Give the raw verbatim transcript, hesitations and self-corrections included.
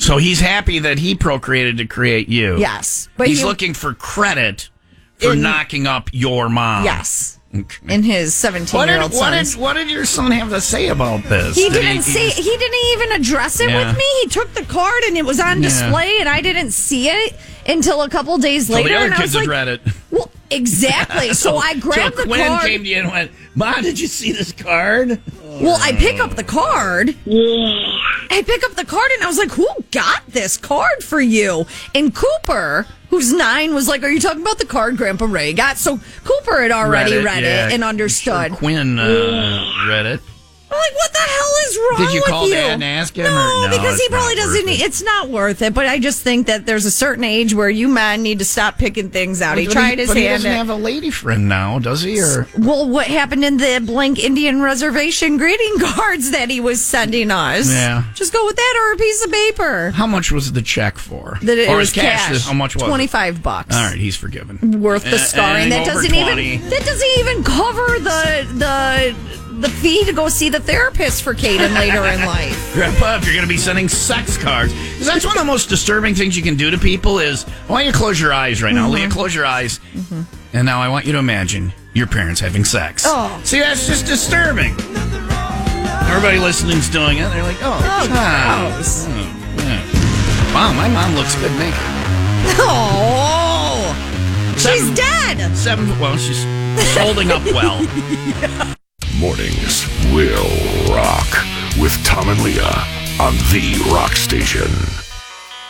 So he's happy that he procreated to create you. Yes. But he's he, looking for credit for in, knocking up your mom. Yes. Okay. In his seventeen-year-old what did, son. what, did, what did your son have to say about this? He did didn't he, say. He, he didn't even address it Yeah. with me. He took the card and it was on Yeah. display, and I didn't see it until a couple days so later. the other and I kids was had like, read it. Well, exactly. So, I grabbed so the Quinn card. came to you and went, Mom, did you see this card? Well, I pick up the card. Yeah. I pick up the card and I was like, who got this card for you? And Cooper, who's nine, was like, are you talking about the card Grandpa Ray got? So Cooper had already read it, read yeah. it and understood. Sure Quinn uh, read it. I'm like, what the hell is wrong Did you with call you? Dad and ask him? No, or, no because he it's probably not doesn't. worth Need, it. it's not worth it. But I just think that there's a certain age where you men need to stop picking things out. He But tried his but he hand doesn't at. have a lady friend now, does he? Or Well, what happened in the blank Indian reservation greeting cards that he was sending us? Yeah. Just go with that or a piece of paper. how much was the check for? That it or was his cash? cash. How much was it? Twenty-five bucks. All right, he's forgiven. Worth the A- scarring. anything That over doesn't twenty. even. That doesn't even cover the the the fee to go see the therapist for Caden later in life. Grandpa, if you're going to be sending sex cards, because that's one of the most disturbing things you can do to people is, I want you to close your eyes right now. Mm-hmm. Leah, close your eyes. Mm-hmm. And now I want you to imagine your parents having sex. Oh. See, that's just disturbing. Everybody listening's doing it. They're like, oh, Oh, wow. gross. Oh, yeah. Wow, my mom looks good naked. Oh, she's Seven- dead. Seven, well, she's holding up well. Mornings will rock with Tom and Leah on the Rock Station.